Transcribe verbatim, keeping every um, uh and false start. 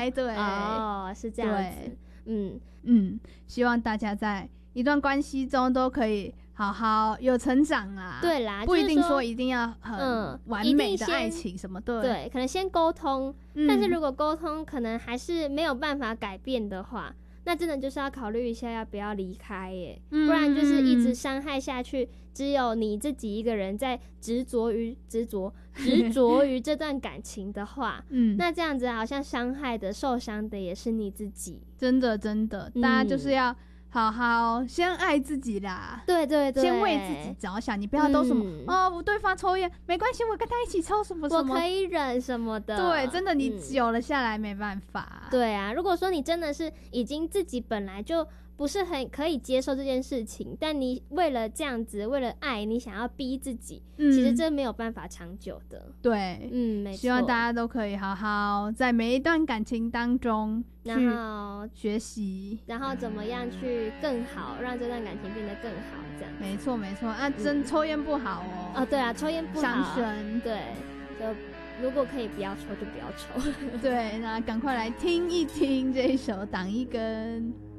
开，对， 哦，是这样子，嗯嗯，希望大家在一段关系中都可以好好有成长啊。 对啦， 不一定就是说一定要很完美的爱情什么，对、 嗯、对，可能先沟通、嗯，但是如果沟通可能还是没有办法改变的话，那真的就是要考虑一下要不要离开耶、嗯，不然就是一直伤害下去，只有你自己一个人在执着于执着执着于这段感情的话，嗯，那这样子好像伤害的受伤的也是你自己， 真的真的，大家就是要好好先爱自己啦， 对对对， 先为自己着想，你不要都什么、嗯、哦，对方抽烟没关系，我跟他一起抽什么什么， 我可以忍什么的。 对，真的你久了下来没办法、 嗯。对啊，如果说你真的是已经自己本来就不是很可以接受这件事情，但你为了这样子，为了爱，你想要逼自己，嗯、其实这没有办法长久的。 对，嗯，没错。希望大家都可以好好在每一段感情当中去学习， 然后怎么样去更好，让这段感情变得更好，这样。 没错没错啊，真、嗯、抽烟不好哦。 哦，对啊，抽烟不好， 伤身。 对，就如果可以不要抽就不要抽。 对，那赶快来听一听这一首《挡一根》。